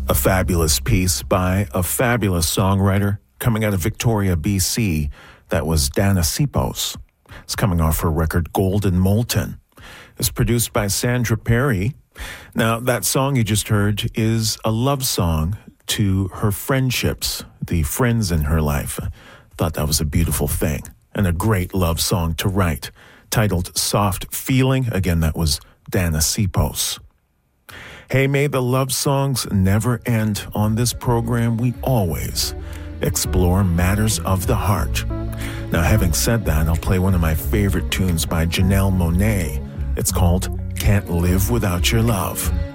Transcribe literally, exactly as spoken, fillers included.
A fabulous piece by a fabulous songwriter coming out of Victoria, B C. That was Dana Sipos. It's coming off her record Golden Molten. It's produced by Sandra Perry. Now, that song you just heard is a love song to her friendships, the friends in her life. I thought that was a beautiful thing and a great love song to write. Titled Soft Feeling. Again, that was Dana Sipos. Hey, may the love songs never end. On this program, we always explore matters of the heart. Now, having said that, I'll play one of my favorite tunes by Janelle Monáe. It's called Can't Live Without Your Love.